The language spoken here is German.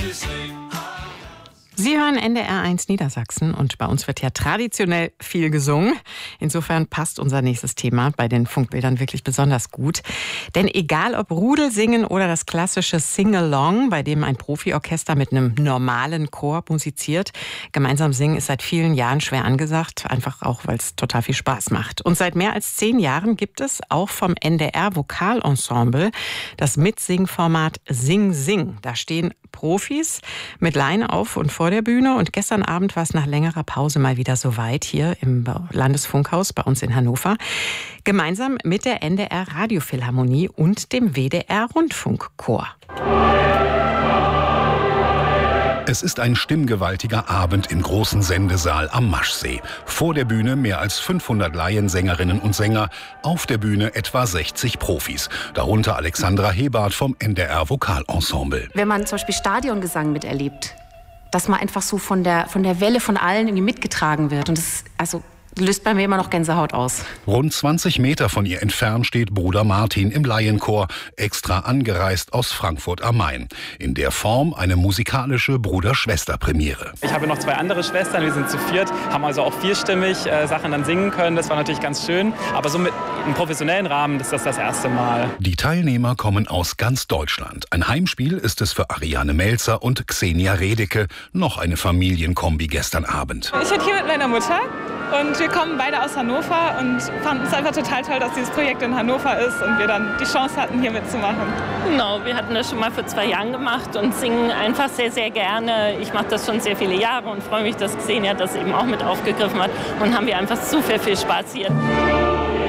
Sie hören NDR1 Niedersachsen und bei uns wird ja traditionell viel gesungen. Insofern passt unser nächstes Thema bei den Funkbildern wirklich besonders gut. Denn egal ob Rudelsingen oder das klassische Sing-Along, bei dem ein Profiorchester mit einem normalen Chor musiziert, gemeinsam singen ist seit vielen Jahren schwer angesagt, einfach auch, weil es total viel Spaß macht. Und seit mehr als 10 Jahren gibt es auch vom NDR Vokalensemble das Mitsingformat Sing Sing. Da stehen Profis mit Laien auf und vor der Bühne. Und gestern Abend war es nach längerer Pause mal wieder soweit hier im Landesfunkhaus bei uns in Hannover. Gemeinsam mit der NDR Radiophilharmonie und dem WDR Rundfunkchor. Es ist ein stimmgewaltiger Abend im großen Sendesaal am Maschsee. Vor der Bühne mehr als 500 Laiensängerinnen und Sänger, auf der Bühne etwa 60 Profis, darunter Alexandra Hebart vom NDR Vokalensemble. Wenn man zum Beispiel Stadiongesang miterlebt, dass man einfach so von der Welle von allen irgendwie mitgetragen wird. Und das löst bei mir immer noch Gänsehaut aus. Rund 20 Meter von ihr entfernt steht Bruder Martin im Laienchor, extra angereist aus Frankfurt am Main. In der Form eine musikalische Bruder-Schwester-Premiere. Ich habe noch 2 andere Schwestern, wir sind zu 4, haben also auch vierstimmig Sachen dann singen können. Das war natürlich ganz schön. Aber so mit einem professionellen Rahmen ist das erste Mal. Die Teilnehmer kommen aus ganz Deutschland. Ein Heimspiel ist es für Ariane Melzer und Xenia Redeke, noch eine Familienkombi gestern Abend. Ich bin hier mit meiner Mutter. Und wir kommen beide aus Hannover und fanden es einfach total toll, dass dieses Projekt in Hannover ist und wir dann die Chance hatten, hier mitzumachen. Genau, wir hatten das schon mal vor 2 Jahren gemacht und singen einfach sehr, sehr gerne. Ich mache das schon sehr viele Jahre und freue mich, dass Xenia das eben auch mit aufgegriffen hat. Und haben wir einfach super viel Spaß hier.